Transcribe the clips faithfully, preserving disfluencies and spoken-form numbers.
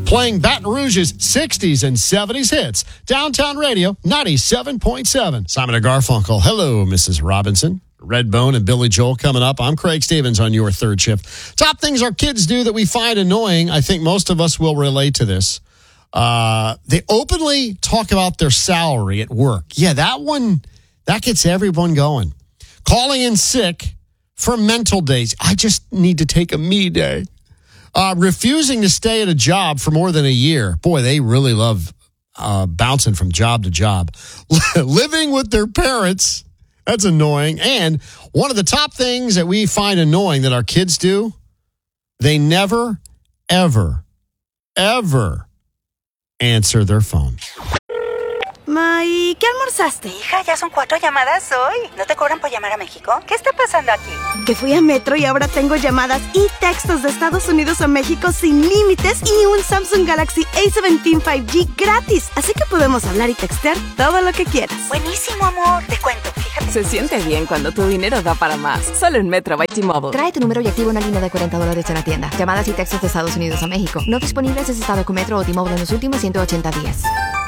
playing Baton Rouge's sixties and seventies hits. Downtown Radio, ninety-seven point seven. Simon and Garfunkel. Hello, Missus Robinson. Redbone and Billy Joel coming up. I'm Craig Stevens on your third shift. Top things our kids do that we find annoying. I think most of us will relate to this. Uh, they openly talk about their salary at work. Yeah, that one, that gets everyone going. Calling in sick for mental days. I just need to take a me day. Uh, refusing to stay at a job for more than a year. Boy, they really love uh, bouncing from job to job. Living with their parents. That's annoying. And one of the top things that we find annoying that our kids do, they never, ever, ever answer their phone. Ma, ¿y qué almorzaste? Hija, ya son cuatro llamadas hoy. ¿No te cobran por llamar a México? ¿Qué está pasando aquí? Que fui a Metro y ahora tengo llamadas y textos de Estados Unidos a México sin límites y un Samsung Galaxy A diecisiete cinco G gratis. Así que podemos hablar y textear todo lo que quieras. Buenísimo, amor. Te cuento, fíjate. Se siente bien cuando tu dinero da para más. Solo en Metro by T-Mobile. Trae tu número y activa una línea de cuarenta dólares en la tienda. Llamadas y textos de Estados Unidos a México. No disponibles si has estado con Metro o T-Mobile en los últimos ciento ochenta días.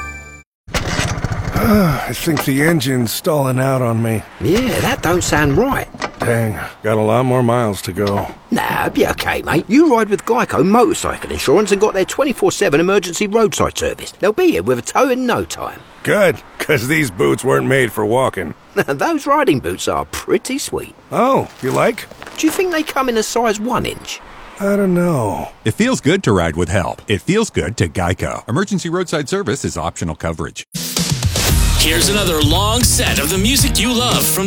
I think the engine's stalling out on me. Yeah, that don't sound right. Dang, got a lot more miles to go. Nah, be okay, mate. You ride with Geico Motorcycle Insurance and got their twenty-four seven emergency roadside service. They'll be here with a tow in no time. Good, because these boots weren't made for walking. Those riding boots are pretty sweet. Oh, you like? Do you think they come in a size one inch? I don't know. It feels good to ride with help. It feels good to Geico. Emergency roadside service is optional coverage. Here's another long set of the music you love from